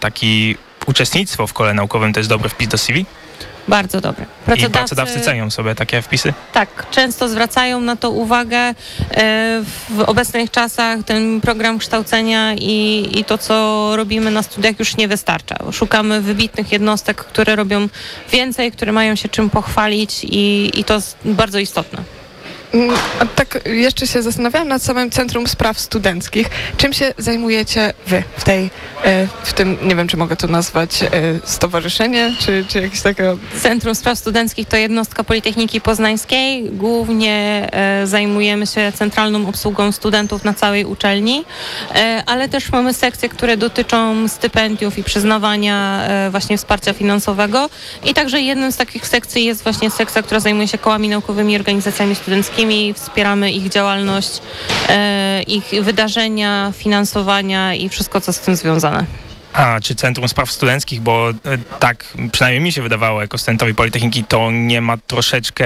taki uczestnictwo w kole naukowym to jest dobry wpis do CV? Bardzo dobry. I pracodawcy cenią sobie takie wpisy? Tak, często zwracają na to uwagę. W obecnych czasach ten program kształcenia i to, co robimy na studiach, już nie wystarcza. Szukamy wybitnych jednostek, które robią więcej, które mają się czym pochwalić i to jest bardzo istotne. A tak jeszcze się zastanawiałam nad samym Centrum Spraw Studenckich. Czym się zajmujecie wy w tym, nie wiem, czy mogę to nazwać stowarzyszenie, czy jakieś takiego... Centrum Spraw Studenckich to jednostka Politechniki Poznańskiej. Głównie zajmujemy się centralną obsługą studentów na całej uczelni, ale też mamy sekcje, które dotyczą stypendiów i przyznawania właśnie wsparcia finansowego. I także jedną z takich sekcji jest właśnie sekcja, która zajmuje się kołami naukowymi i organizacjami studenckimi. Wspieramy ich działalność, ich wydarzenia, finansowania i wszystko, co z tym związane. A czy Centrum Spraw Studenckich, bo tak przynajmniej mi się wydawało jako studentowi Politechniki, to nie ma troszeczkę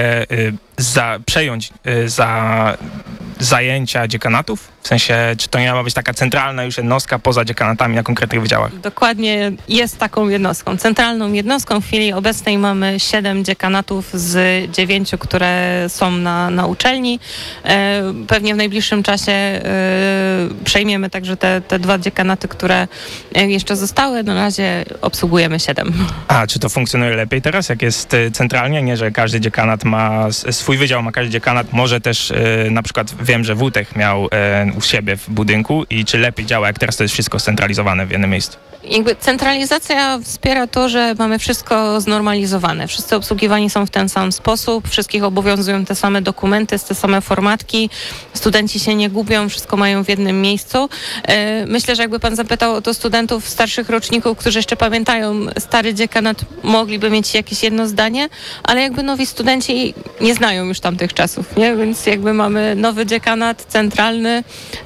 przejąć za zajęcia dziekanatów? W sensie, czy to nie ma być taka centralna już jednostka poza dziekanatami na konkretnych wydziałach? Dokładnie, jest taką jednostką. Centralną jednostką w chwili obecnej mamy 7 dziekanatów z 9, które są na uczelni. Pewnie w najbliższym czasie przejmiemy także te 2 dziekanaty, które jeszcze zostały. Na razie obsługujemy 7. A czy to funkcjonuje lepiej teraz, jak jest centralnie? Nie, że każdy dziekanat ma swój wydział, ma każdy dziekanat. Może też na przykład wiem, że WTech miał u siebie w budynku i czy lepiej działa, jak teraz to jest wszystko scentralizowane w jednym miejscu? Jakby centralizacja wspiera to, że mamy wszystko znormalizowane. Wszyscy obsługiwani są w ten sam sposób, wszystkich obowiązują te same dokumenty, te same formatki, studenci się nie gubią, wszystko mają w jednym miejscu. Myślę, że jakby pan zapytał o to studentów starszych roczników, którzy jeszcze pamiętają stary dziekanat, mogliby mieć jakieś jedno zdanie, ale jakby nowi studenci nie znają już tamtych czasów, nie? Więc jakby mamy nowy dziekanat centralny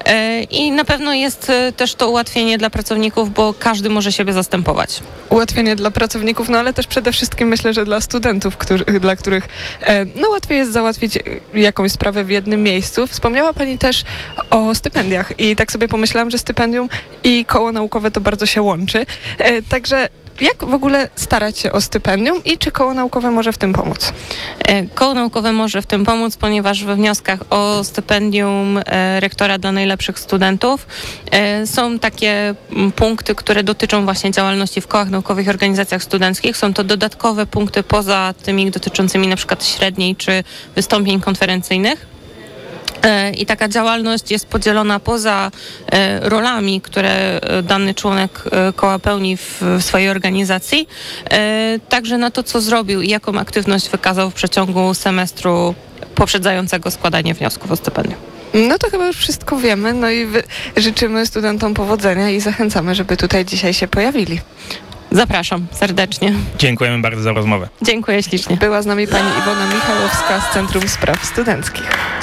i na pewno jest też to ułatwienie dla pracowników, bo każdy może siebie zastępować. Ułatwienie dla pracowników, no ale też przede wszystkim myślę, że dla studentów, dla których łatwiej jest załatwić jakąś sprawę w jednym miejscu. Wspomniała pani też o stypendiach i tak sobie pomyślałam, że stypendium i koło naukowe to bardzo się łączy. Także jak w ogóle starać się o stypendium i czy koło naukowe może w tym pomóc? Koło naukowe może w tym pomóc, ponieważ we wnioskach o stypendium rektora dla najlepszych studentów są takie punkty, które dotyczą właśnie działalności w kołach naukowych i organizacjach studenckich. Są to dodatkowe punkty poza tymi dotyczącymi na przykład średniej czy wystąpień konferencyjnych. I taka działalność jest podzielona poza rolami, które dany członek koła pełni w swojej organizacji, także na to, co zrobił i jaką aktywność wykazał w przeciągu semestru poprzedzającego składanie wniosków o stypendium. No to chyba już wszystko wiemy, no i życzymy studentom powodzenia i zachęcamy, żeby tutaj dzisiaj się pojawili. Zapraszam serdecznie. Dziękujemy bardzo za rozmowę. Dziękuję ślicznie. Była z nami pani Iwona Michałowska z Centrum Spraw Studenckich.